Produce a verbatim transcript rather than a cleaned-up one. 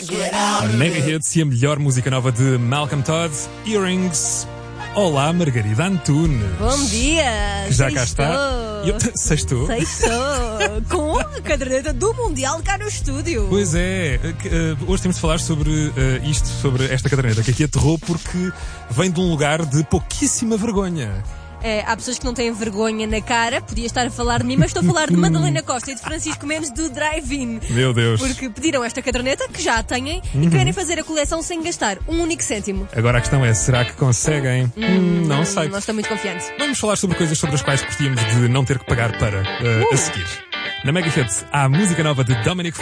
A Mega Hits e a melhor música nova de Malcolm Todd, Earrings. Olá, Margarida Antunes. Bom dia! Que já cá Sextou. está. Eu, sextou? Sextou! Com a caderneta do Mundial cá no estúdio. Pois é. Uh, hoje temos de falar sobre uh, isto, sobre esta caderneta, que aqui aterrou porque vem de um lugar de pouquíssima vergonha. É, há pessoas que não têm vergonha na cara, podia estar a falar de mim, mas estou a falar de Madalena Costa e de Francisco Mendes do Drive-In. Meu Deus. Porque pediram esta caderneta, que já a têm, e querem fazer a coleção sem gastar um único cêntimo. Agora a questão é, será que conseguem? Hum, não sei. Não estou muito confiante. Vamos falar sobre coisas sobre as quais gostaríamos de não ter que pagar para uh, a seguir. Na Mega Hits há a música nova de Dominic